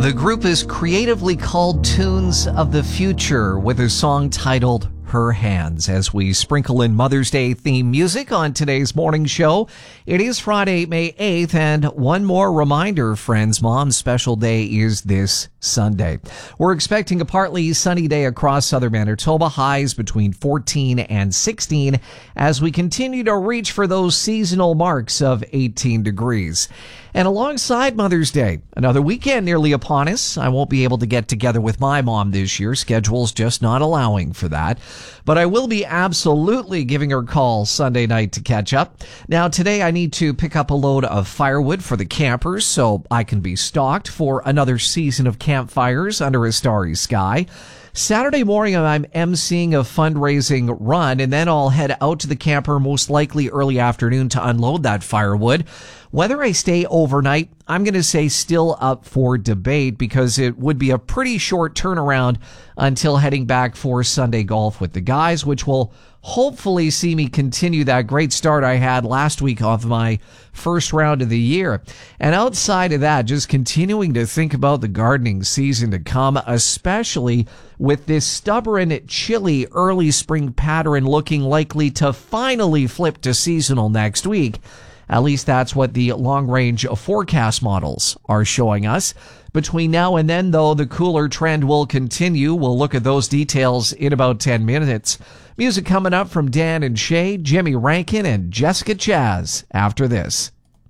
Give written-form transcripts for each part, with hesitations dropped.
The group is creatively called Tunes of the Future with a song titled Her Hands as we sprinkle in Mother's Day theme music on today's morning show. It is Friday, May 8th, and one more reminder, friends, Mom's special day is this Sunday. We're expecting a partly sunny day across southern Manitoba, highs between 14 and 16 as we continue to reach for those seasonal marks of 18 degrees. And alongside Mother's Day, another weekend nearly upon us. I won't be able to get together with my mom this year. Schedule's just not allowing for that. But I will be absolutely giving her a call Sunday night to catch up. Now, today I need to pick up a load of firewood for the campers so I can be stocked for another season of campfires under a starry sky. Saturday morning, I'm emceeing a fundraising run, and then I'll head out to the camper most likely early afternoon to unload that firewood. Whether I stay overnight, I'm going to say still up for debate because it would be a pretty short turnaround until heading back for Sunday golf with the guys, which will hopefully see me continue that great start I had last week off my first round of the year. And outside of that, just continuing to think about the gardening season to come, especially with this stubborn, chilly early spring pattern looking likely to finally flip to seasonal next week. At least that's what the long-range forecast models are showing us. Between now and then, though, the cooler trend will continue. We'll look at those details in about 10 minutes. Music coming up from Dan and Shay, Jimmy Rankin, and Jessica Chaz after this.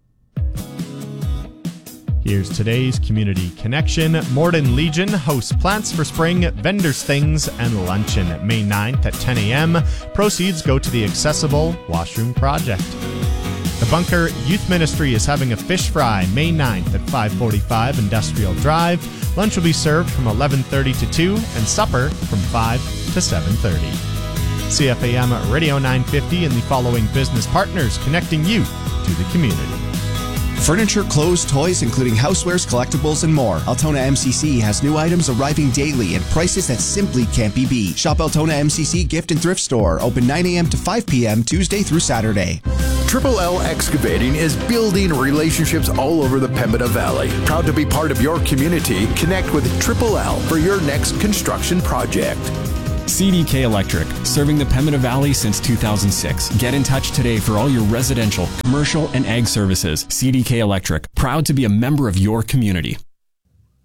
Here's today's Community Connection. Morden Legion hosts Plants for Spring, Vendors Things, and Luncheon May 9th at 10 a.m. Proceeds go to the Accessible Washroom Project. The Bunker Youth Ministry is having a fish fry May 9th at 545 Industrial Drive. Lunch will be served from 11:30 to 2 and supper from 5 to 7:30. CFAM Radio 950 and the following business partners connecting you to the community. Furniture, clothes, toys, including housewares, collectibles, and more. Altona MCC has new items arriving daily at prices that simply can't be beat. Shop Altona MCC Gift and Thrift Store, open 9 a.m. to 5 p.m. Tuesday through Saturday. Triple L Excavating is building relationships all over the Pembina Valley. Proud to be part of your community. Connect with Triple L for your next construction project. CDK Electric, serving the Pembina Valley since 2006. Get in touch today for all your residential, commercial, and ag services. CDK Electric, proud to be a member of your community.